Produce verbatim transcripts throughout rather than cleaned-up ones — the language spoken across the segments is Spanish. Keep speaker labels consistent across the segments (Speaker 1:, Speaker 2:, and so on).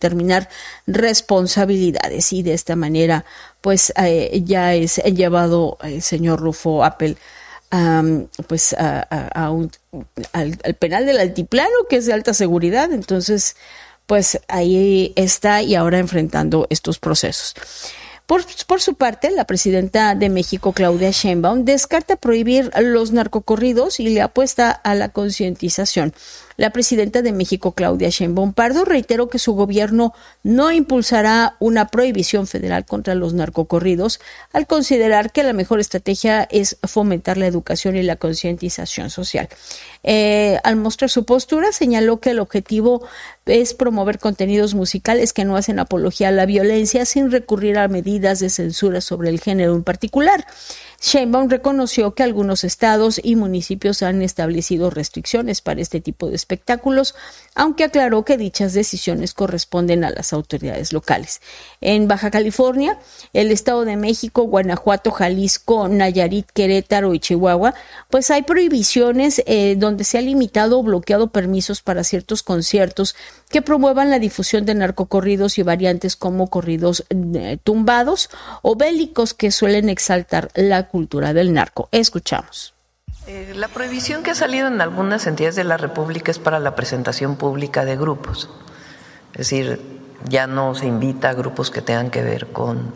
Speaker 1: determinar responsabilidades, y de esta manera pues eh, ya es llevado el señor Rufo Appel Um, pues a, a, a un, al, al penal del Altiplano, que es de alta seguridad. Entonces pues ahí está, y ahora enfrentando estos procesos. Por, por su parte, la presidenta de México, Claudia Sheinbaum, descarta prohibir los narcocorridos y le apuesta a la concientización. La presidenta de México, Claudia Sheinbaum Pardo, reiteró que su gobierno no impulsará una prohibición federal contra los narcocorridos, al considerar que la mejor estrategia es fomentar la educación y la concientización social. Eh, al mostrar su postura, señaló que el objetivo es promover contenidos musicales que no hacen apología a la violencia sin recurrir a medidas de censura sobre el género en particular. Sheinbaum reconoció que algunos estados y municipios han establecido restricciones para este tipo de espectáculos, aunque aclaró que dichas decisiones corresponden a las autoridades locales. En Baja California, el Estado de México, Guanajuato, Jalisco, Nayarit, Querétaro y Chihuahua, pues hay prohibiciones eh, donde se ha limitado o bloqueado permisos para ciertos conciertos que promuevan la difusión de narcocorridos y variantes como corridos eh, tumbados o bélicos que suelen exaltar la cultura del narco. Escuchamos.
Speaker 2: Eh, la prohibición que ha salido en algunas entidades de la República es para la presentación pública de grupos. Es decir, ya no se invita a grupos que tengan que ver con,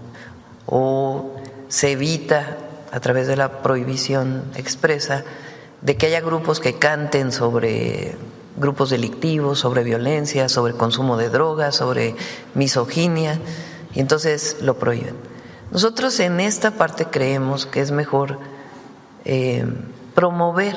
Speaker 2: o se evita a través de la prohibición expresa de que haya grupos que canten sobre grupos delictivos, sobre violencia, sobre consumo de drogas, sobre misoginia, y entonces lo prohíben. Nosotros en esta parte creemos que es mejor eh, promover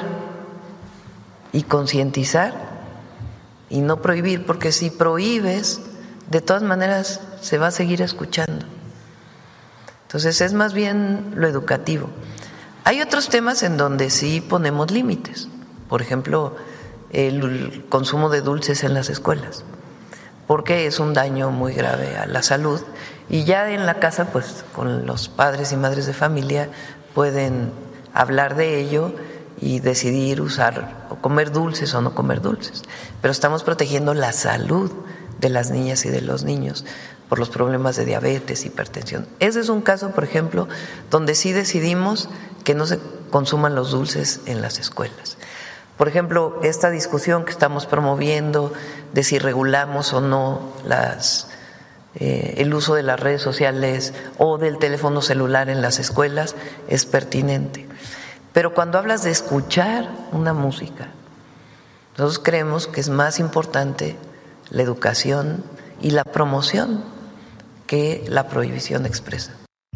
Speaker 2: y concientizar y no prohibir, porque si prohíbes, de todas maneras se va a seguir escuchando. Entonces es más bien lo educativo. Hay otros temas en donde sí ponemos límites, por ejemplo, el consumo de dulces en las escuelas, porque es un daño muy grave a la salud, y ya en la casa pues con los padres y madres de familia pueden hablar de ello y decidir usar o comer dulces o no comer dulces, pero estamos protegiendo la salud de las niñas y de los niños por los problemas de diabetes, hipertensión. Ese es un caso, por ejemplo, donde sí decidimos que no se consuman los dulces en las escuelas. Por ejemplo, esta discusión que estamos promoviendo de si regulamos o no las, eh, el uso de las redes sociales o del teléfono celular en las escuelas es pertinente. Pero cuando hablas de escuchar una música, nosotros creemos que es más importante la educación y la promoción que la prohibición expresa.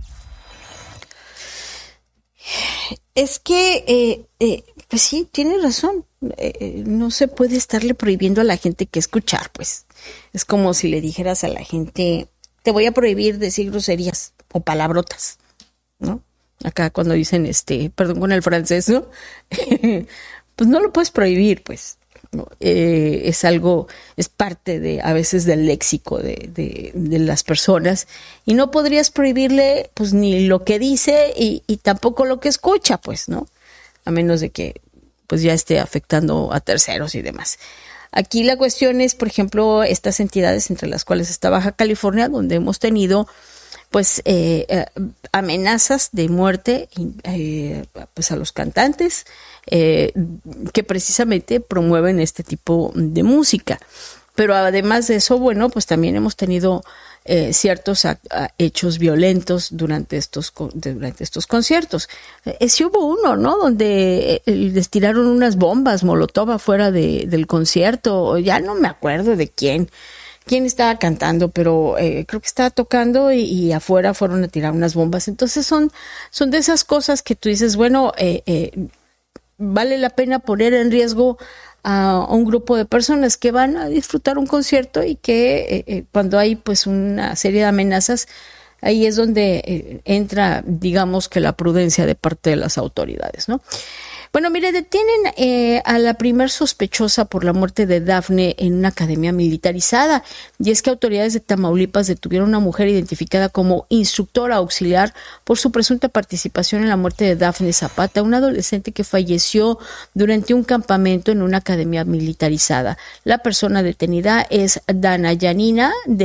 Speaker 1: Es que, eh, eh, pues sí, tiene razón. Eh, no se puede estarle prohibiendo a la gente que escuchar, pues. Es como si le dijeras a la gente, te voy a prohibir decir groserías o palabrotas, ¿no? Acá cuando dicen, este, perdón con el francés, ¿no? Pues no lo puedes prohibir, pues. ¿No? Eh, es algo, es parte de, a veces del léxico de, de, de las personas, y no podrías prohibirle pues ni lo que dice y, y tampoco lo que escucha, pues, ¿no? A menos de que pues ya esté afectando a terceros y demás. Aquí la cuestión es, por ejemplo, estas entidades entre las cuales está Baja California, donde hemos tenido pues eh, eh, amenazas de muerte eh, pues a los cantantes eh, que precisamente promueven este tipo de música. Pero además de eso, bueno, pues también hemos tenido eh, ciertos a, a hechos violentos durante estos durante estos conciertos. Eh, sí hubo uno, ¿no? Donde eh, les tiraron unas bombas molotov afuera de, del concierto. Ya no me acuerdo de quién. quién estaba cantando, pero eh, creo que estaba tocando y, y afuera fueron a tirar unas bombas. Entonces son, son de esas cosas que tú dices, bueno, eh, eh, vale la pena poner en riesgo a un grupo de personas que van a disfrutar un concierto y que eh, eh, cuando hay pues una serie de amenazas, ahí es donde eh, entra, digamos que la prudencia de parte de las autoridades, ¿no? Bueno, mire, detienen eh, a la primer sospechosa por la muerte de Dafne en una academia militarizada. Y es que autoridades de Tamaulipas detuvieron a una mujer identificada como instructora auxiliar por su presunta participación en la muerte de Dafne Zapata, una adolescente que falleció durante un campamento en una academia militarizada. La persona detenida es Dana Yanina, de